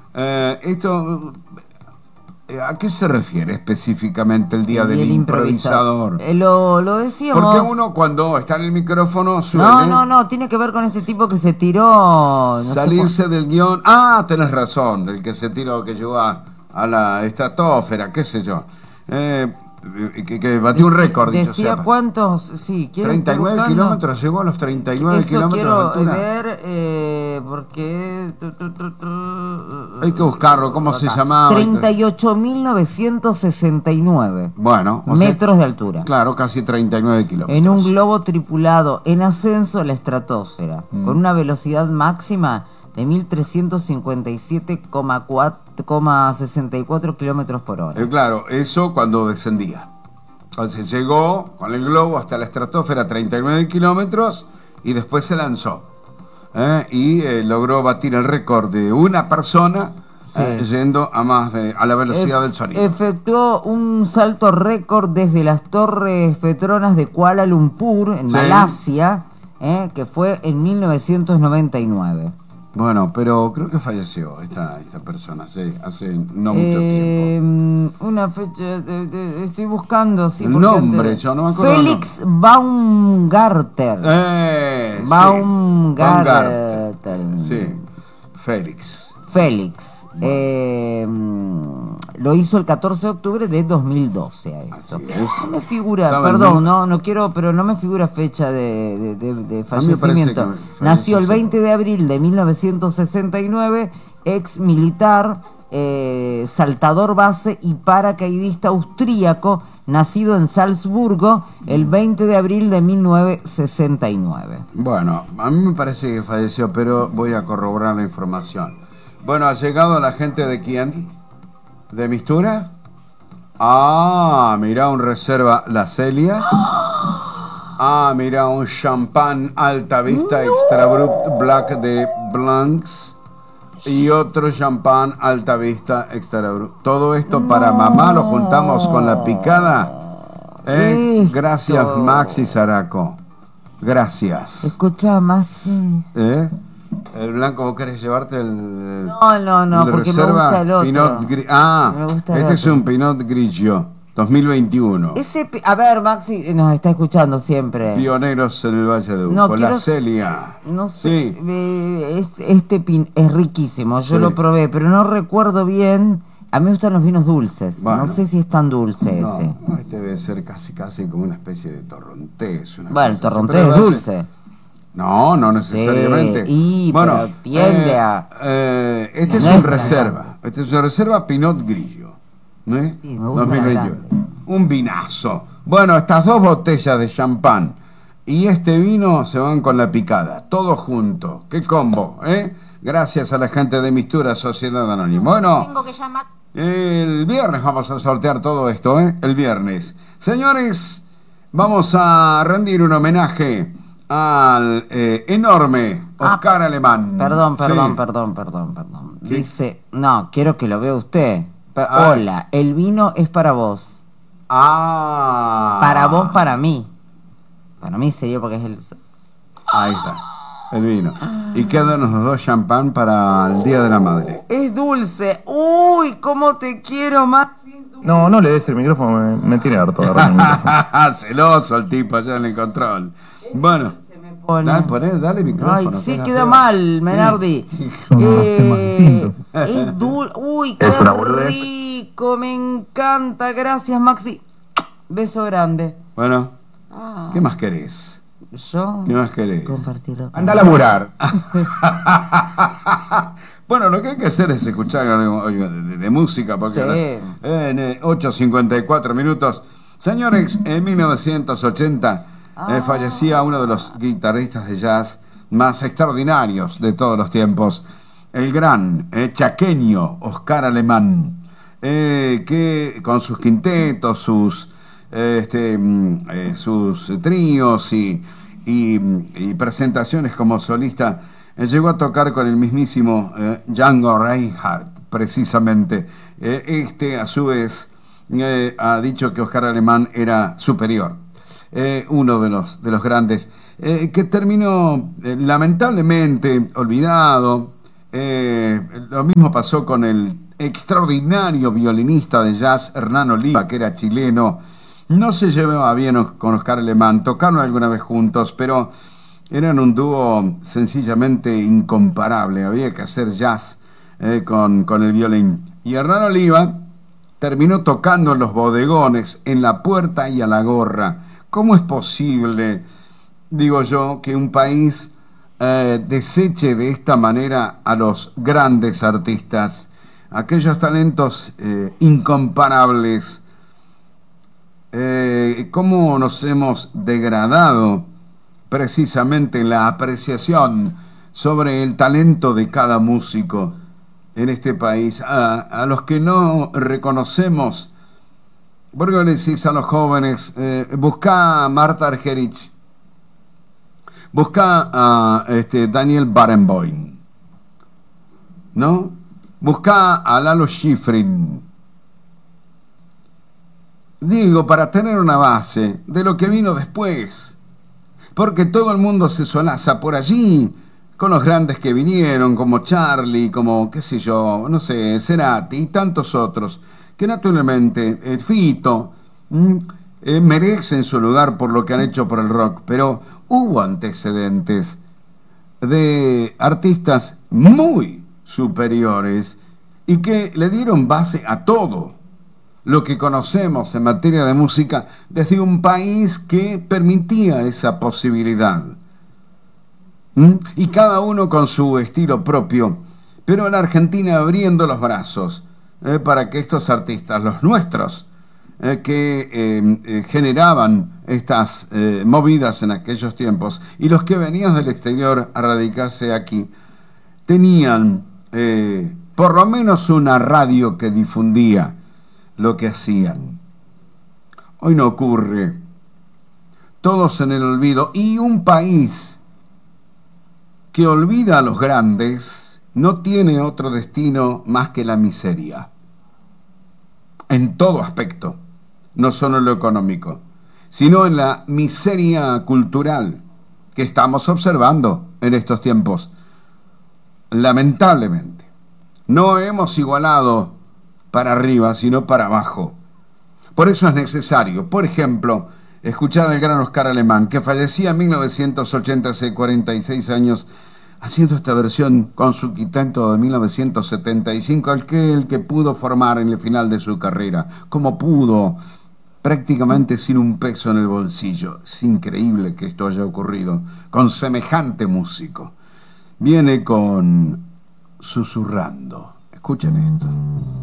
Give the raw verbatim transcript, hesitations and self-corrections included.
Eh, esto, ¿a qué se refiere específicamente el día El del del improvisador? improvisador. Eh, lo, lo decíamos. Porque uno cuando está en el micrófono suele... No, no, no, tiene que ver con este tipo que se tiró... No sé salirse cu- del guión. Ah, tenés razón, el que se tiró, que llegó a, a la estratosfera, qué sé yo. Eh, que, que batió un Deci- récord, dicho Decía sea. cuántos... Sí, ¿quieren treinta estoy y nueve buscando? kilómetros, llegó a los treinta y nueve Eso kilómetros de quiero eh, altura. ver, eh, porque... tu, tu, tu, tu, Hay que buscarlo, ¿cómo se acá. llamaba? treinta y ocho mil novecientos sesenta y nueve Bueno, o sea, metros de altura. claro, casi treinta y nueve kilómetros. En un globo tripulado en ascenso a la estratosfera, Mm. con una velocidad máxima de mil trescientos cincuenta y siete coma sesenta y cuatro kilómetros por hora. Eh, claro, eso cuando descendía. Entonces llegó con el globo hasta la estratosfera, treinta y nueve kilómetros, y después se lanzó. ¿eh? Y eh, logró batir el récord de una persona Sí. eh, yendo a más de, a la velocidad Ef- del sonido. Efectuó un salto récord desde las Torres Petronas de Kuala Lumpur, en Sí. Malasia, eh, que fue en mil novecientos noventa y nueve. Bueno, pero creo que falleció esta, esta persona, sí, hace no mucho Eh, tiempo. Una fecha, de- de- estoy buscando, sí, El porque nombre, antes- yo no me acuerdo el Félix Baumgarter. Eh, sí, Baumgarter. Baumgarten, sí, Félix. Félix. Bueno. Eh, lo hizo el catorce de octubre de dos mil doce a esto. Así es. No me figura, Estaba en perdón, mil- no, no quiero, pero no me figura fecha de, de, de- de A mí me parece fallecimiento. que falleció Nació el hace veinte de abril de mil novecientos sesenta y nueve, ex militar, eh, saltador base y paracaidista austríaco, nacido en Salzburgo el veinte de abril de mil novecientos sesenta y nueve. Bueno, a mí me parece que falleció, pero voy a corroborar la información. Bueno, ¿ha llegado la gente de quién? ¿De Mistura? Ah, mirá un reserva La Celia. Ah, mira, un champán Alta Vista Extra Brut Black de Blancs. Y otro champán Alta Vista Extra Brut. Todo esto para mamá lo juntamos con la picada. Eh, Esto. Gracias, Maxi Zaraco. Gracias. Escucha más. ¿Eh? El blanco, ¿vos querés llevarte el. No, no, no, el de porque me reserva? gusta el otro. Pinot Gri- ah, Me gusta el este es otro. un Pinot Grigio dos mil veintiuno. Ese, pi- a ver, Maxi nos está escuchando siempre. Pioneros en el Valle de Uco. No, La quiero- Celia. No sé, Sí. eh, es- este pin es riquísimo, yo Sí. lo probé, pero no recuerdo bien. A mí me gustan los vinos dulces, Bueno. no sé si es tan dulce No, ese. no, este debe ser casi casi como una especie de torrontés. Una Bueno, el cosa así, torrontés pero es el Valle- dulce. No, no necesariamente. Sí, y, bueno, pero tiende eh, a- eh, este es No un es tan reserva. grande. Este es un reserva Pinot Grillo. ¿eh? Sí, me gusta dos mil veintiuno. la grande. Un vinazo. Bueno, estas dos botellas de champán y este vino se van con la picada. Todo junto. Qué combo, ¿eh? Gracias a la gente de Mistura Sociedad Anónima. Bueno. Tengo que llamar. El viernes vamos a sortear todo esto, ¿eh? El viernes. Señores, vamos a rendir un homenaje al eh, enorme Oscar Ah, Alemán. Perdón, perdón, Sí. perdón, perdón, perdón. ¿Qué? Dice, no, quiero que lo vea usted. Pa- Ah. Hola, el vino es para vos. Ah. Para vos, para mí. Para mí sería porque es el... Ahí está, el vino. Y quedan los dos champán para el Día de la Madre. Es dulce. Uy, cómo te quiero, Maxi. No, no le des el micrófono, me, me tiene harto agarrar el micrófono. Celoso el tipo allá en el control. Bueno. Se me pone. Dale, poné, dale micrófono. Ay, sí, espera, queda espera. mal, Menardi. Son dos temas distintos. Es dulce. Uy, qué Es una boludez. rico. Me encanta. Gracias, Maxi. Beso grande. Bueno, Ah, ¿qué más querés? Yo. ¿Qué más querés? Compartirlo. Anda a laburar. Bueno, lo que hay que hacer es escuchar algo de, de- de música, porque Sí. las- en eh, ocho cincuenta y cuatro minutos. Señores, en mil novecientos ochenta eh, Ah. fallecía uno de los guitarristas de jazz más extraordinarios de todos los tiempos, el gran eh, chaqueño Oscar Alemán, eh, que con sus quintetos, sus, eh, este, mm, eh, sus tríos y, y, y presentaciones como solista, eh, llegó a tocar con el mismísimo eh, Django Reinhardt, precisamente. Eh, este, a su vez, eh, ha dicho que Oscar Alemán era superior. Eh, uno de los, de los grandes, eh, que terminó eh, lamentablemente olvidado, Eh, lo mismo pasó con el extraordinario violinista de jazz Hernán Oliva, que era chileno. No se llevaba bien con Oscar Alemán, tocaron alguna vez juntos, pero eran un dúo sencillamente incomparable. Había que hacer jazz eh, con, con el violín. Y Hernán Oliva terminó tocando en los bodegones, en la puerta y a la gorra. ¿Cómo es posible, digo yo, que un país eh, deseche de esta manera a los grandes artistas, aquellos talentos eh, incomparables? Eh, ¿Cómo nos hemos degradado precisamente en la apreciación sobre el talento de cada músico en este país? A, a los que no reconocemos, porque le decís a los jóvenes, eh, busca a Marta Argerich, busca a este, Daniel Barenboim, ¿no? Busca a Lalo Schifrin. Digo, para tener una base de lo que vino después, porque todo el mundo se solaza por allí con los grandes que vinieron, como Charlie, como, qué sé yo, no sé, Cerati y tantos otros, que naturalmente, eh, Fito, mm, eh, merecen su lugar por lo que han hecho por el rock, pero hubo antecedentes de artistas muy superiores y que le dieron base a todo lo que conocemos en materia de música desde un país que permitía esa posibilidad. ¿Mm? Y cada uno con su estilo propio, pero en Argentina abriendo los brazos eh, para que estos artistas, los nuestros, eh, que eh, eh, generaban estas eh, movidas en aquellos tiempos, y los que venían del exterior a radicarse aquí, tenían eh, por lo menos una radio que difundía lo que hacían. Hoy no ocurre. Todos en el olvido. Y un país que olvida a los grandes no tiene otro destino más que la miseria. En todo aspecto. No solo en lo económico, sino en la miseria cultural que estamos observando en estos tiempos. Lamentablemente. No hemos igualado para arriba, sino para abajo. Por eso es necesario, por ejemplo, escuchar al gran Oscar Alemán, que fallecía en mil novecientos ochenta, hace cuarenta y seis años, haciendo esta versión con su quinteto de mil novecientos setenta y cinco, aquel que pudo formar en el final de su carrera, como pudo, prácticamente sin un peso en el bolsillo. Es increíble que esto haya ocurrido con semejante músico. Viene con Susurrando. Escuchen esto.